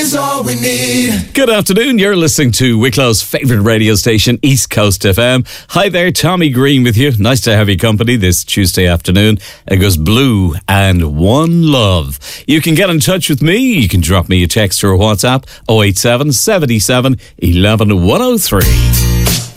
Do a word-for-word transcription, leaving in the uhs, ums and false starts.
is all we need. Good afternoon. You're listening to Wicklow's favourite radio station, East Coast F M. Hi there, Tommy Green with you. Nice to have your company this Tuesday afternoon. It goes Blue and One Love. You can get in touch with me. You can drop me a text or a WhatsApp oh eight seven, seven seven, one one, one oh three.